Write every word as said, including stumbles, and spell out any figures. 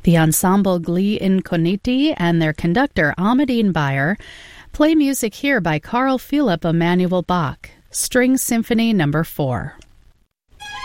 The ensemble Gli Incogniti and their conductor Amadine Bayer play music here by Carl Philipp Emanuel Bach, String Symphony Number four.